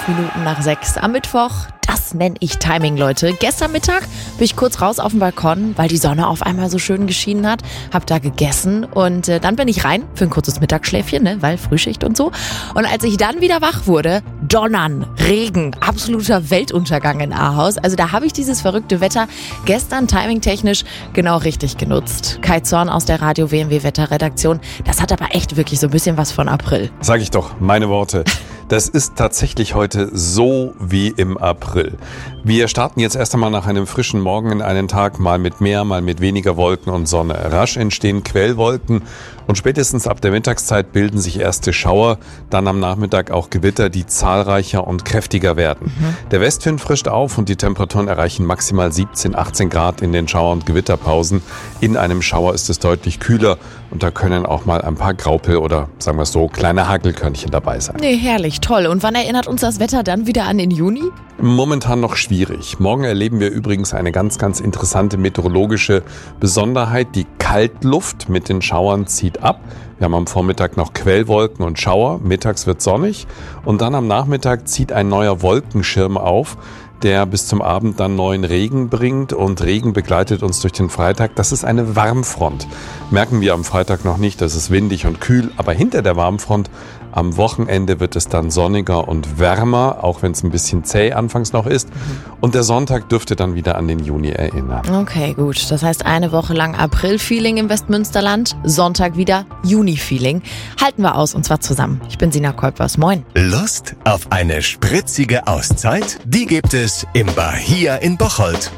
Minuten nach 6 am Mittwoch. Das nenne ich Timing, Leute. Gestern Mittag bin ich kurz raus auf den Balkon, weil die Sonne auf einmal so schön geschienen hat. Hab da gegessen und dann bin ich rein für ein kurzes Mittagsschläfchen, ne, weil Frühschicht und so. Und als ich dann wieder wach wurde, Donnern, Regen, absoluter Weltuntergang in Ahaus. Also da habe ich dieses verrückte Wetter gestern timingtechnisch genau richtig genutzt. Kai Zorn aus der Radio WMW Wetterredaktion. Das hat aber echt wirklich so ein bisschen was von April. Sag ich doch, meine Worte. Das ist tatsächlich heute so wie im April. Wir starten jetzt erst einmal nach einem frischen Morgen in einen Tag, mal mit mehr, mal mit weniger Wolken und Sonne. Rasch entstehen Quellwolken und spätestens ab der Mittagszeit bilden sich erste Schauer, dann am Nachmittag auch Gewitter, die zahlreicher und kräftiger werden. Der Westwind frischt auf und die Temperaturen erreichen maximal 17, 18 Grad in den Schauer- und Gewitterpausen. In einem Schauer ist es deutlich kühler und da können auch mal ein paar Graupel oder, sagen wir es so, kleine Hagelkörnchen dabei sein. Nee, herrlich, toll. Und wann erinnert uns das Wetter dann wieder an den Juni? Momentan noch schwierig. Morgen erleben wir übrigens eine ganz, ganz interessante meteorologische Besonderheit. Die Kaltluft mit den Schauern zieht ab. Wir haben am Vormittag noch Quellwolken und Schauer. Mittags wird sonnig. Und dann am Nachmittag zieht ein neuer Wolkenschirm auf, der bis zum Abend dann neuen Regen bringt. Und Regen begleitet uns durch den Freitag. Das ist eine Warmfront. Merken wir am Freitag noch nicht. Das ist windig und kühl. Aber hinter der Warmfront am Wochenende wird es dann sonniger und wärmer, auch wenn es ein bisschen zäh anfangs noch ist. Und der Sonntag dürfte dann wieder an den Juni erinnern. Okay, gut. Das heißt, eine Woche lang April-Feeling im Westmünsterland, Sonntag wieder Juni-Feeling. Halten wir aus, und zwar zusammen. Ich bin Sina Kolpers. Moin. Lust auf eine spritzige Auszeit? Die gibt es im Bahia in Bocholt.